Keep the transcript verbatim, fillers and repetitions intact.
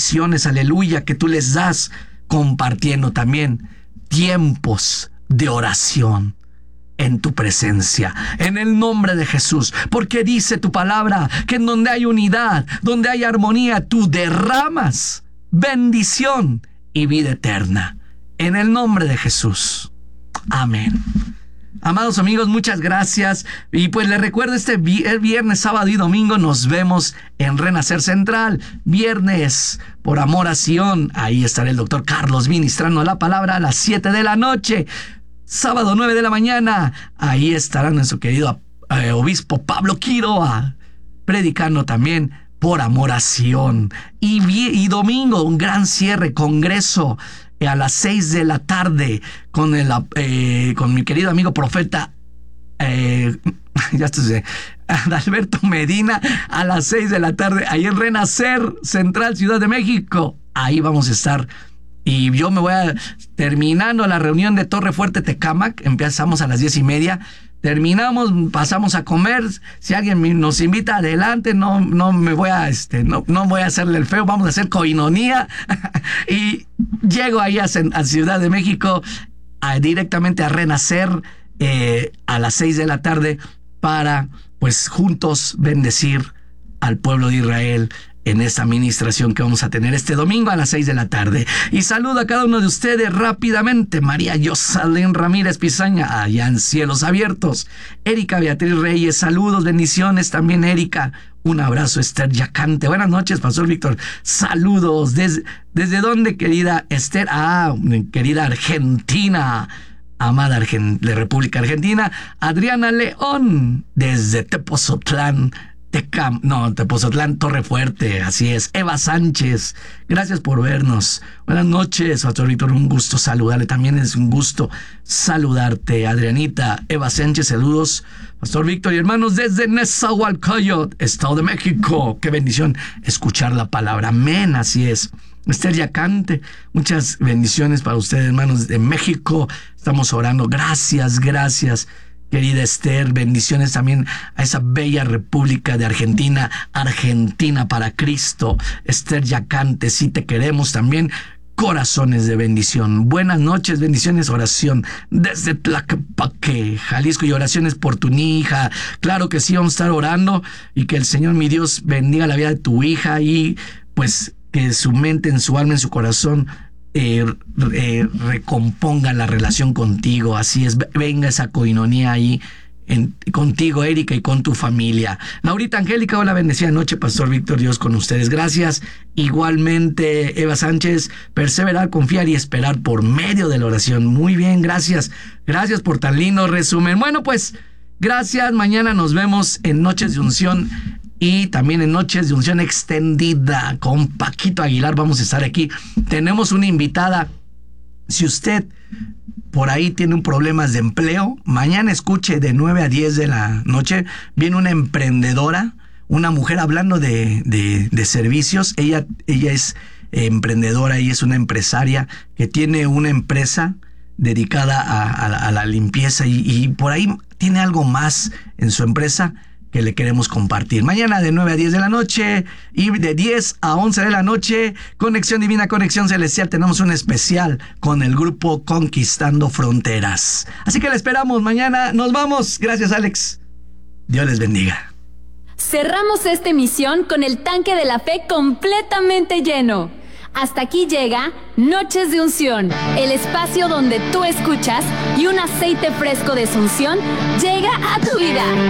bendiciones, aleluya, que tú les das compartiendo también tiempos de oración en tu presencia, en el nombre de Jesús, porque dice tu palabra que en donde hay unidad, donde hay armonía, tú derramas bendición y vida eterna, en el nombre de Jesús. Amén. Amados amigos, muchas gracias. Y pues les recuerdo, este vi- el viernes, sábado y domingo nos vemos en Renacer Central. Viernes, por amor a Sion, ahí estará el doctor Carlos ministrando la palabra a las siete de la noche. Sábado nueve de la mañana, ahí estará nuestro querido eh, obispo Pablo Quiroa, predicando también por amor a Sion. Y, vi- y domingo, un gran cierre, congreso a las seis de la tarde con, el, eh, con mi querido amigo profeta eh, ya estoy, Adalberto Medina, a las seis de la tarde, ahí en Renacer Central, Ciudad de México. Ahí vamos a estar. Y yo me voy a, terminando la reunión de Torre Fuerte Tecámac, empezamos a las diez y media, terminamos, pasamos a comer. Si alguien nos invita, adelante, no, no me voy a, este, no, no voy a hacerle el feo, vamos a hacer coinonía. Y llego ahí a, a Ciudad de México, a, directamente a Renacer, eh, a las seis de la tarde, para, pues, juntos bendecir al pueblo de Israel en esta administración que vamos a tener este domingo a las seis de la tarde. Y saludo a cada uno de ustedes rápidamente. María Yosalén Ramírez Pizaña, allá en Cielos Abiertos. Erika Beatriz Reyes, saludos, bendiciones. También Erika, un abrazo. Esther Yacante, buenas noches, Pastor Víctor. Saludos. ¿Desde, desde dónde, querida Esther? Ah, querida Argentina. Amada Argen- de República Argentina. Adriana León, desde Tepozotlán. Tecam, no, Tepozotlán, Torre Fuerte, así es. Eva Sánchez, gracias por vernos. Buenas noches, Pastor Víctor, un gusto saludarle. También es un gusto saludarte, Adrianita. Eva Sánchez, saludos, Pastor Víctor y hermanos desde Nezahualcóyotl, Estado de México. Qué bendición escuchar la palabra. Amén, así es. Esther Yacante, muchas bendiciones para ustedes, hermanos de México. Estamos orando. Gracias, gracias. Querida Esther, bendiciones también a esa bella república de Argentina, Argentina para Cristo. Esther Yacante, sí te queremos también. Corazones de bendición. Buenas noches, bendiciones, oración desde Tlaquepaque, Jalisco, y oraciones por tu hija. Claro que sí, vamos a estar orando y que el Señor, mi Dios, bendiga la vida de tu hija y pues que su mente, en su alma, en su corazón, Eh, eh, recomponga la relación contigo. Así es, venga esa coinonía ahí en, contigo, Erika, y con tu familia. Laurita Angélica, hola, bendecida noche, Pastor Víctor, Dios con ustedes, gracias. Igualmente, Eva Sánchez, perseverar, confiar y esperar por medio de la oración. Muy bien, gracias, gracias por tan lindo resumen. Bueno, pues, gracias, mañana nos vemos en Noches de Unción. Y también en Noches de Unción Extendida con Paquito Aguilar vamos a estar aquí. Tenemos una invitada. Si usted por ahí tiene un problemas de empleo, mañana escuche de nueve a diez de la noche. Viene una emprendedora, una mujer hablando de, de, de servicios. Ella, ella es emprendedora y es una empresaria que tiene una empresa dedicada a, a, la, a la limpieza y, y por ahí tiene algo más en su empresa que le queremos compartir. Mañana de nueve a diez de la noche y de diez a once de la noche, Conexión Divina, Conexión Celestial, tenemos un especial con el grupo Conquistando Fronteras. Así que le esperamos mañana. Nos vamos. Gracias, Alex. Dios les bendiga. Cerramos esta emisión con el tanque de la fe completamente lleno. Hasta aquí llega Noches de Unción, el espacio donde tú escuchas y un aceite fresco de unción llega a tu vida.